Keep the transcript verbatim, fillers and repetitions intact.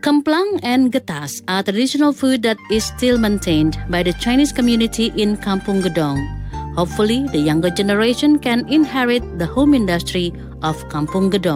Kemplang and getas are traditional food that is still maintained by the Chinese community in Kampung Gedong. Hopefully, the younger generation can inherit the home industry of Kampung Gedong.